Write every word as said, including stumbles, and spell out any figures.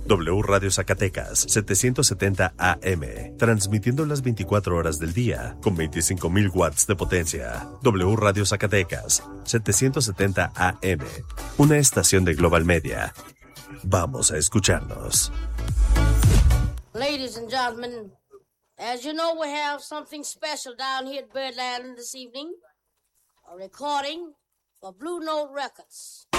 W Radio Zacatecas, setecientos setenta A M, transmitiendo las veinticuatro horas del día, con veinticinco mil watts de potencia. W Radio Zacatecas, setecientos setenta A M, una estación de Global Media. Vamos a escucharnos. Ladies and gentlemen, as you know, we have something special down here at Birdland this evening. A recording for Blue Note Records.